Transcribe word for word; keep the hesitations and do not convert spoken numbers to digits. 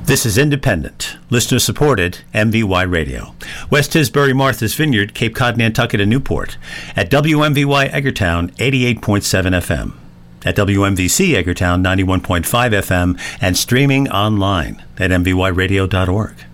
This is independent, listener-supported M V Y Radio. West Tisbury, Martha's Vineyard, Cape Cod, Nantucket, and Newport. At W M V Y Edgartown, eighty-eight point seven F M. At W M V C Edgartown, ninety-one point five F M. And streaming online at m v y radio dot org.